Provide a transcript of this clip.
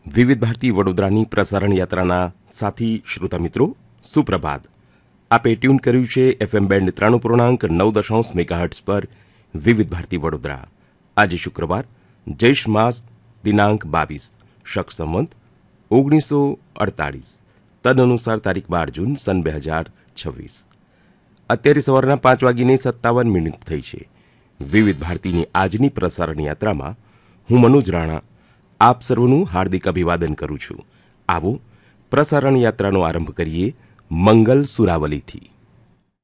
વિવિધ ભારતી વડોદરાની પ્રસારણ યાત્રાના સાથી શ્રોતા મિત્રો સુપ્રભાત. આપે ટ્યુન કર્યું છે FM બેન્ડ 93.9 મેગાહર્ટ્ઝ પર વિવિધ ભારતી વડોદરા. આજે શુક્રવાર જૈશ માસ દિનાંક 22 શક સંવંત 1948 તદનુસાર તારીખ 12 જૂન સન 2026. અત્યારે સવારના 5:57 થઈ છે. વિવિધ ભારતીની આજની પ્રસારણ યાત્રામાં હું મનોજ રાણા આપ સર્વનું હાર્દિક અભિવાદન કરું છું. આવો પ્રસારણ યાત્રાનો આરંભ કરીએ મંગલ સુરાવલીથી.